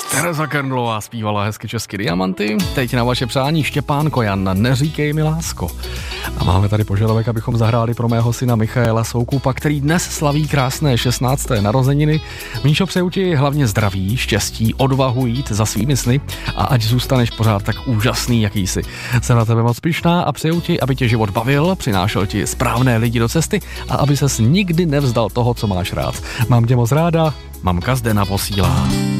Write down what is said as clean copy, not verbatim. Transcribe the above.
Tereza Kernlová zpívala hezky česky Diamanty. Teď na vaše přání Štěpán Kojan, Neříkej mi lásko. A máme tady požadavek, abychom zahráli pro mého syna Michaela Soukupa, který dnes slaví krásné 16. narozeniny. Míšo, přeju ti hlavně zdraví, štěstí, odvahu jít za svými sny a ať zůstaneš pořád tak úžasný, jaký jsi. Jsem na tebe moc pyšná a přeju ti, aby tě život bavil, přinášel ti správné lidi do cesty a aby ses nikdy nevzdal toho, co máš rád. Mám tě moc ráda, mamka Zdena posílá.